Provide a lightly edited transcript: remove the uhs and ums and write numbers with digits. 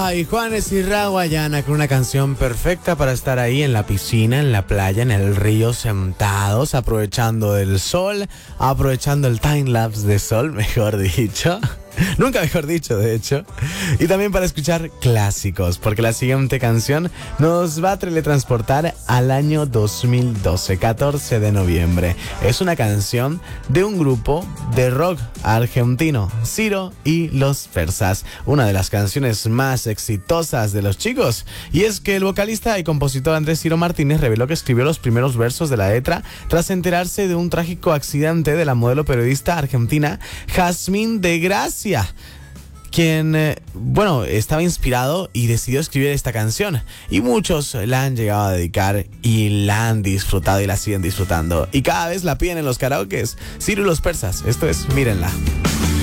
Ay, Juanes y Raguayana con una canción perfecta para estar ahí en la piscina, en la playa, en el río, sentados, aprovechando el sol, aprovechando el time lapse de sol, mejor dicho. Nunca mejor dicho, de hecho. Y también para escuchar clásicos, porque la siguiente canción nos va a teletransportar al año 2012, 14 de noviembre. Es una canción de un grupo de rock argentino, Ciro y los Persas. Una de las canciones más exitosas de los chicos. Y es que el vocalista y compositor Andrés Ciro Martínez reveló que escribió los primeros versos de la letra tras enterarse de un trágico accidente de la modelo periodista argentina Jazmín de Gracia, quien, estaba inspirado y decidió escribir esta canción. Y muchos la han llegado a dedicar y la han disfrutado y la siguen disfrutando. Y cada vez la piden en los karaokes. Ciro y los Persas, esto es Mírenla.